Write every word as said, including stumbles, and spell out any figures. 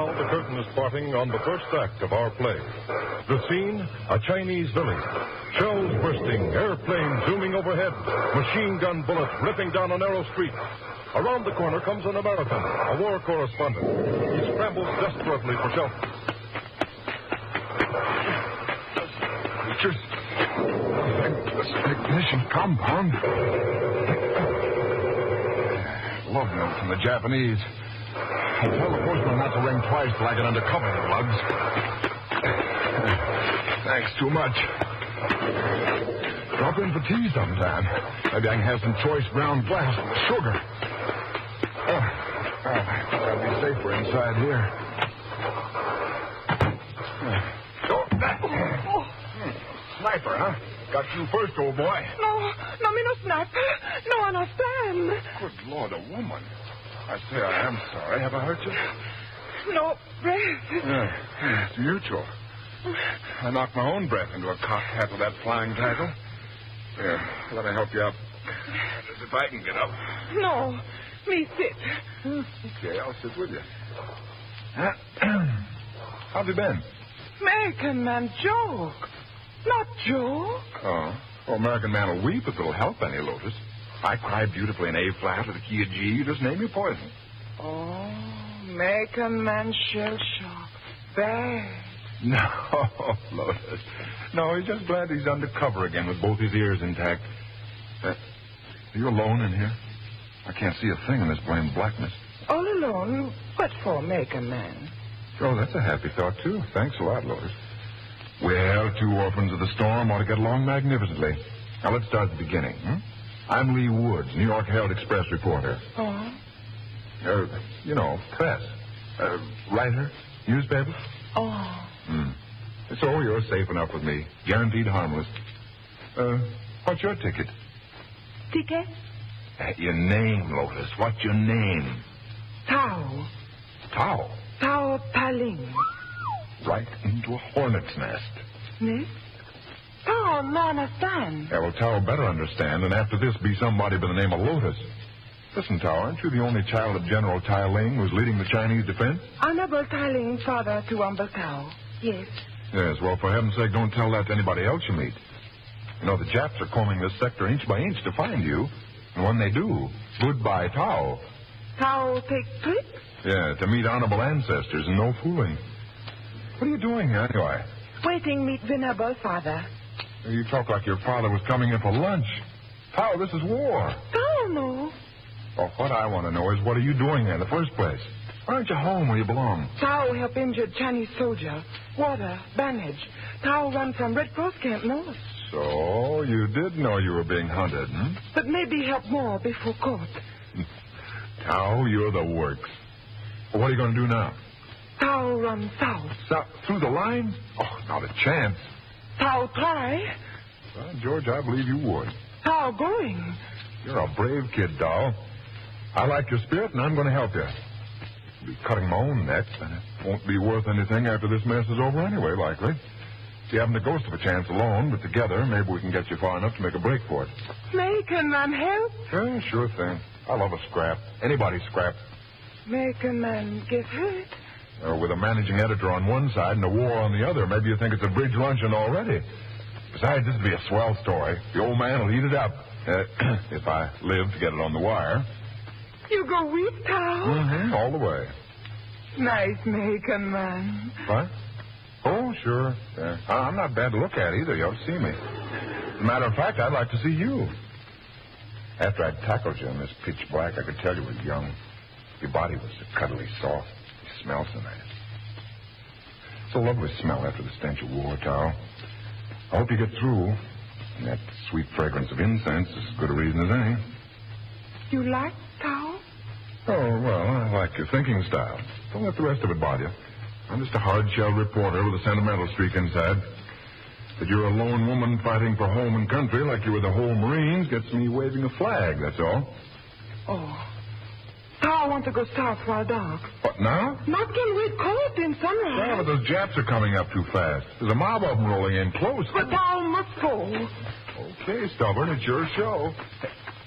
now the curtain is parting on the first act of our play. The scene, a Chinese village. Shells bursting, airplanes zooming overhead, machine gun bullets ripping down a narrow street. Around the corner comes an American, a war correspondent. He scrambles desperately for shelter. Just this ignition compound. Love note from the Japanese. I tell the postman not to ring twice till I get under cover, Lugs. Thanks too much. Drop in for tea sometime. Maybe I can have some choice ground glass with sugar. Oh, oh, I'll be safer inside here. Oh, that. Oh. Sniper, huh? Got you first, old boy. No, no, me no sniper. No understand. Good Lord, a woman. I say I am sorry. Have I hurt you? No breath. Yeah, it's mutual. I knocked my own breath into a cocked hat with that flying tackle. Here, let me help you up. As if I can get up. No, me sit. Okay, I'll sit with you. How've you been? American man joke. Not joke. Oh. Well, American man will weep if it'll help any, Lotus. I cry beautifully in A flat with the key of G. You just name your poison. Oh, American man shell shock. Bad. No, Lotus. No, he's just glad he's undercover again with both his ears intact. Uh, are you alone in here? I can't see a thing in this blamed blackness. All alone? What for, American man? Oh, that's a happy thought, too. Thanks a lot, Lotus. Well, two orphans of the storm ought to get along magnificently. Now, let's start at the beginning. Hmm? I'm Lee Woods, New York Herald Express reporter. Oh? Uh, you know, press. Uh, writer? Newspaper? Oh. Hmm. So you're safe enough with me. Guaranteed harmless. Uh, what's your ticket? Ticket? Uh, your name, Lotus. What's your name? Tao. Tao? Tao Taling. Right into a hornet's nest. Nest? Tao, no understand. Yeah, well, Tao better understand, and after this be somebody by the name of Lotus. Listen, Tao, aren't you the only child of General Tai Ling who's leading the Chinese defense? Honorable Taling, father to Uncle Tao. Yes. Yes, well, for heaven's sake, don't tell that to anybody else you meet. You know, the Japs are combing this sector inch by inch to find you. And when they do, goodbye, Tao. Tao take trip? Yeah, to meet honorable ancestors and no fooling. What are you doing here, anyway? Waiting meet venerable father. You talk like your father was coming in for lunch. Tao, this is war. Tao no. Well, what I want to know is, what are you doing here in the first place? Why aren't you home where you belong? Tao help injured Chinese soldier. Water, bandage. Tao run from Red Cross camp north. So, you did know you were being hunted, hmm? But maybe help more before court. Tao, you're the works. Well, what are you going to do now? Tao run south. South? Through the line? Oh, not a chance. Tao try. Well, George, I believe you would. Tao going. You're a brave kid, Tao. I like your spirit, and I'm going to help you. I'll be cutting my own neck, and it won't be worth anything after this mess is over anyway, likely. You haven't a ghost of a chance alone, but together, maybe we can get you far enough to make a break for it. American man help? Yeah, sure thing. I love a scrap. Anybody's scrap. American man get hurt? Uh, with a managing editor on one side and a war on the other, maybe you think it's a bridge luncheon already. Besides, this will be a swell story. The old man will eat it up. Uh, if I live to get it on the wire. You go with Tao? Mm-hmm, all the way. Nice American man. What? Oh, sure. Yeah. I'm not bad to look at either. You ought to see me. As a matter of fact, I'd like to see you. After I'd tackled you in this pitch black, I could tell you were young. Your body was so cuddly soft. You smell so nice. It's a lovely smell after the stench of war, Tao. I hope you get through. And that sweet fragrance of incense is as good a reason as any. You like Tao? Oh, well, I like your thinking style. Don't let the rest of it bother you. I'm just a hard-shelled reporter with a sentimental streak inside. That you're a lone woman fighting for home and country like you were the whole Marines gets me waving a flag, that's all. Oh. Tao want to go south while dark. What, now? Not can wait cold in sunrise. Yeah, but those Japs are coming up too fast. There's a mob of them rolling in close. But Tao must go. Okay, stubborn, it's your show.